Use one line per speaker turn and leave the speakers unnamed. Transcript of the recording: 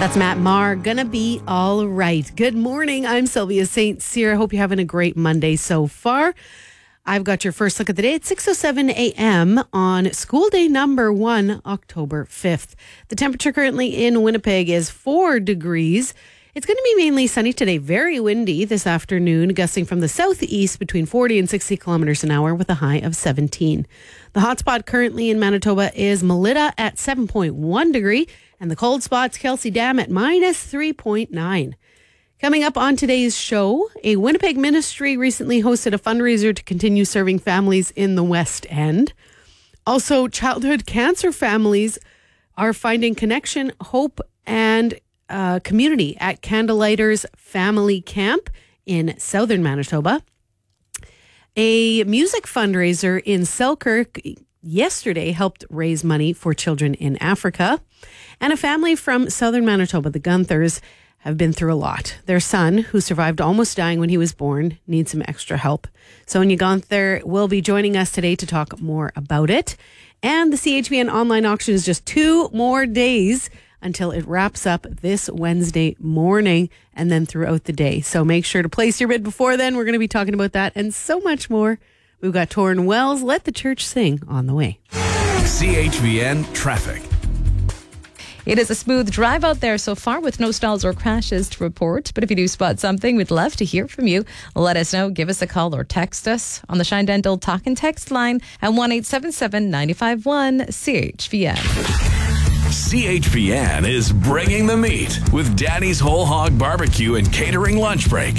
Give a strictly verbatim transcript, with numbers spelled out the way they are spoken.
That's Matt Maher, Gonna Be All Right. Good morning. I'm Sylvia Saint Cyr. Hope you're having a great Monday so far. I've got your first look at the day at six oh seven a.m. on school day number one, October fifth. The temperature currently in Winnipeg is four degrees. It's going to be mainly sunny today, very windy this afternoon, gusting from the southeast between forty and sixty kilometers an hour with a high of seventeen. The hotspot currently in Manitoba is Melita at seven point one degree, and the cold spot's Kelsey Dam at minus three point nine. Coming up on today's show, a Winnipeg ministry recently hosted a fundraiser to continue serving families in the West End. Also, childhood cancer families are finding connection, hope, and uh, community at Candlelighters Family Camp in southern Manitoba. A music fundraiser in Selkirk yesterday helped raise money for children in Africa. And a family from southern Manitoba, the Gunthers, have been through a lot. Their son, who survived almost dying when he was born, needs some extra help. Sonia Gunther will be joining us today to talk more about it. And the C H V N online auction is just two more days until it wraps up this Wednesday morning and then throughout the day. So make sure to place your bid before then. We're going to be talking about that and so much more. We've got Torrin Wells, Let the Church Sing on the way.
C H V N Traffic.
It is a smooth drive out there so far with no stalls or crashes to report. But if you do spot something, we'd love to hear from you. Let us know. Give us a call or text us on the Shine Dental Talk and Text line at one eight seven seven, nine five one, C H V N.
C H V N is bringing the meat with Daddy's Whole Hog Barbecue and Catering Lunch Break.